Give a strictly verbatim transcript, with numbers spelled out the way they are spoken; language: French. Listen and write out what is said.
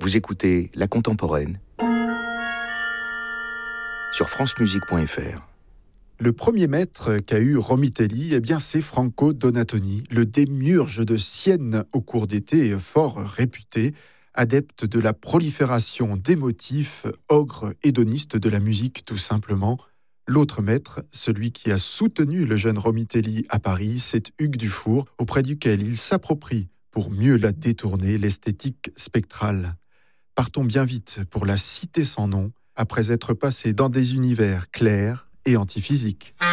Vous écoutez La Contemporaine sur francemusique point f r. Le premier maître qu'a eu Romitelli, eh bien, c'est Franco Donatoni, le démiurge de Sienne au cours d'été, fort réputé, adepte de la prolifération des motifs, ogre hédoniste de la musique tout simplement. L'autre maître, celui qui a soutenu le jeune Romitelli à Paris, c'est Hugues Dufour, auprès duquel il s'approprie, pour mieux la détourner, l'esthétique spectrale. Partons bien vite pour la cité sans nom, après être passé dans des univers clairs et antiphysiques.